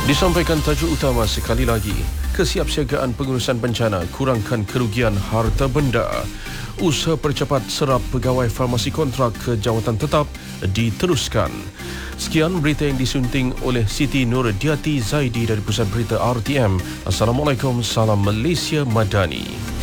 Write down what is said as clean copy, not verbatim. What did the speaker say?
Disampaikan tajuk utama sekali lagi, kesiapsiagaan pengurusan bencana kurangkan kerugian harta benda. Usaha percepat serap pegawai farmasi kontrak ke jawatan tetap diteruskan. Sekian berita yang disunting oleh Siti Nurdiati Zaidi dari Pusat Berita RTM. Assalamualaikum, salam Malaysia Madani.